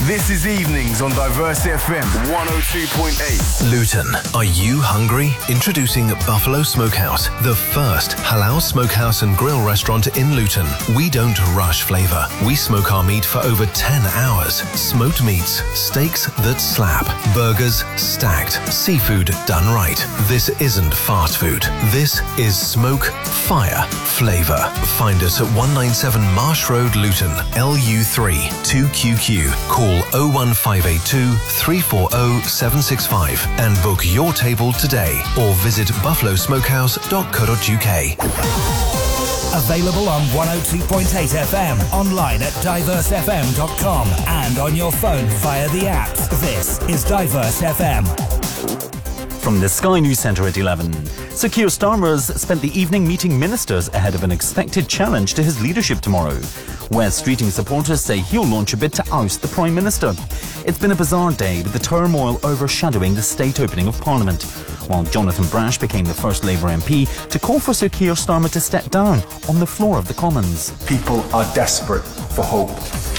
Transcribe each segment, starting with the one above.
This is Evenings on Diverse FM 102.8. Luton, are you hungry? Introducing Buffalo Smokehouse, the first halal smokehouse and grill restaurant in Luton. We don't rush flavour. We smoke our meat for over 10 hours. Smoked meats, steaks that slap, burgers stacked, seafood done right. This isn't fast food. This is smoke, fire, flavour. Find us at 197 Marsh Road, Luton, LU3 2QQ. Call 01582 340 765 and book your table today or visit buffalosmokehouse.co.uk. Available on 102.8 FM, online at diversefm.com and on your phone via the app. This is Diverse FM. From the Sky News Centre at 11. Sir Keir Starmer's spent the evening meeting ministers ahead of an expected challenge to his leadership tomorrow. West Streeting supporters say he'll launch a bid to oust the Prime Minister. It's been a bizarre day with the turmoil overshadowing the state opening of Parliament, while Jonathan Brash became the first Labour MP to call for Sir Keir Starmer to step down on the floor of the Commons. People are desperate for hope.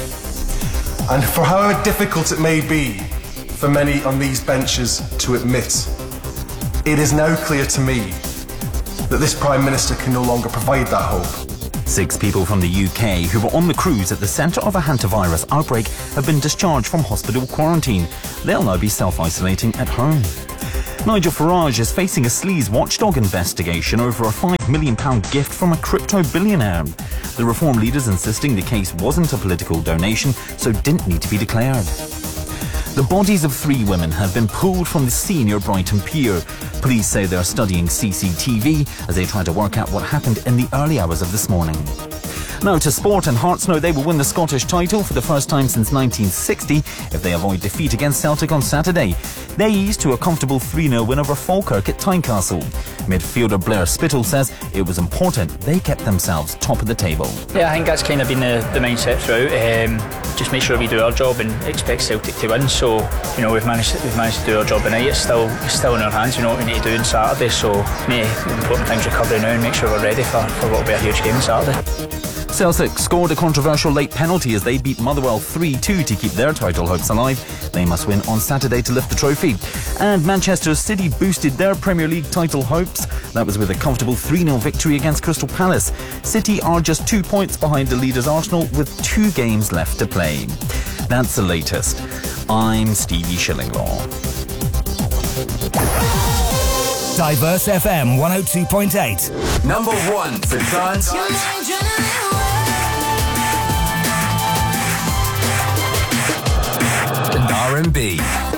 And for however difficult it may be for many on these benches to admit, it is now clear to me that this Prime Minister can no longer provide that hope. 6 people from the UK who were on the cruise at the centre of a hantavirus outbreak have been discharged from hospital quarantine. They'll now be self-isolating at home. Nigel Farage is facing a sleaze watchdog investigation over a £5 million gift from a crypto billionaire. The Reform leaders insisting the case wasn't a political donation, so didn't need to be declared. The bodies of 3 women have been pulled from the sea near Brighton Pier. Police say they're studying CCTV as they try to work out what happened in the early hours of this morning. Now to sport, and Hearts know they will win the Scottish title for the first time since 1960 if they avoid defeat against Celtic on Saturday. They eased to a comfortable 3-0 win over Falkirk at Tynecastle. Midfielder Blair Spittle says it was important they kept themselves top of the table. Yeah, I think that's kind of been the mindset throughout. Just make sure we do our job and expect Celtic to win. So, you know, we've managed to do our job tonight. It's still in our hands. You know what we need to do on Saturday. So, the important thing's recovery now and make sure we're ready for what will be a huge game on Saturday. Celtic scored a controversial late penalty as they beat Motherwell 3-2 to keep their title hopes alive. They must win on Saturday to lift the trophy. And Manchester City boosted their Premier League title hopes. That was with a comfortable 3-0 victory against Crystal Palace. City are just 2 points behind the leaders Arsenal with 2 games left to play. That's the latest. I'm Stevie Shillinglaw. Diverse FM 102.8. Number 1 for dance and R&B.